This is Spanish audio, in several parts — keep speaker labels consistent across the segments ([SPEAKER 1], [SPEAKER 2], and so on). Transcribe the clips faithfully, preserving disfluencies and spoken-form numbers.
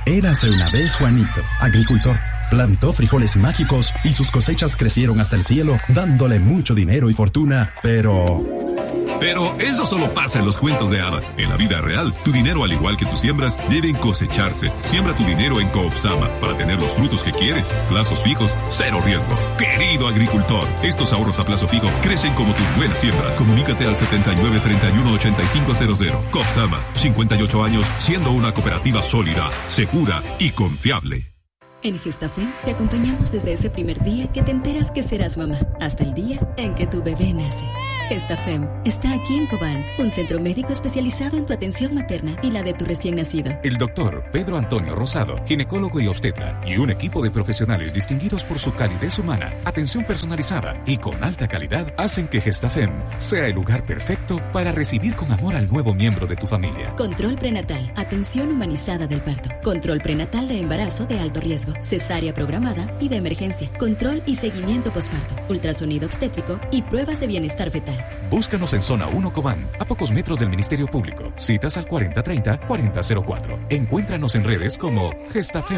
[SPEAKER 1] Érase una vez Juanito, agricultor. Plantó frijoles mágicos y sus cosechas crecieron hasta el cielo, dándole mucho dinero y fortuna, pero...
[SPEAKER 2] Pero eso solo pasa en los cuentos de hadas. En la vida real, tu dinero, al igual que tus siembras, deben cosecharse. Siembra tu dinero en Coopsama para tener los frutos que quieres. Plazos fijos, cero riesgos. Querido agricultor, estos ahorros a plazo fijo crecen como tus buenas siembras. Comunícate al setenta y nueve, treinta y uno, ochenta y cinco cero cero. Coopsama, cincuenta y ocho años siendo una cooperativa sólida, segura y confiable.
[SPEAKER 3] En Gestafem te acompañamos desde ese primer día que te enteras que serás mamá, hasta el día en que tu bebé nace. Gestafem está aquí en Cobán, un centro médico especializado en tu atención materna y la de tu recién nacido.
[SPEAKER 4] El doctor Pedro Antonio Rosado, ginecólogo y obstetra, y un equipo de profesionales distinguidos por su calidez humana, atención personalizada y con alta calidad, hacen que Gestafem sea el lugar perfecto para recibir con amor al nuevo miembro de tu familia.
[SPEAKER 3] Control prenatal, atención humanizada del parto, control prenatal de embarazo de alto riesgo, cesárea programada y de emergencia, control y seguimiento posparto, ultrasonido obstétrico y pruebas de bienestar fetal.
[SPEAKER 4] Búscanos en Zona uno Cobán, a pocos metros del Ministerio Público. Citas al cuarenta treinta, cuarenta cero cuatro. Encuéntranos en redes como Gestafem.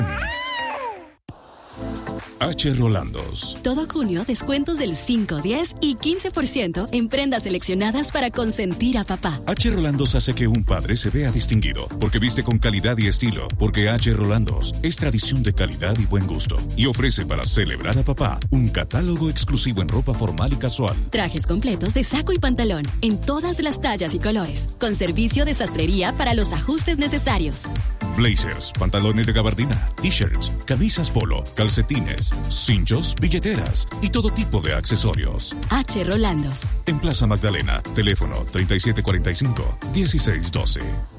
[SPEAKER 4] H. Rolandos.
[SPEAKER 3] Todo junio, descuentos del cinco, diez y quince por ciento en prendas seleccionadas para consentir a papá.
[SPEAKER 4] H. Rolandos hace que un padre se vea distinguido, porque viste con calidad y estilo, porque H. Rolandos es tradición de calidad y buen gusto, y ofrece para celebrar a papá un catálogo exclusivo en ropa formal y casual.
[SPEAKER 3] Trajes completos de saco y pantalón, en todas las tallas y colores, con servicio de sastrería para los ajustes necesarios.
[SPEAKER 4] Blazers, pantalones de gabardina, t-shirts, camisas polo, calcetines, cinchos, billeteras y todo tipo de accesorios.
[SPEAKER 3] H. Rolandos.
[SPEAKER 4] En Plaza Magdalena, teléfono treinta y siete cuarenta y cinco, dieciséis doce.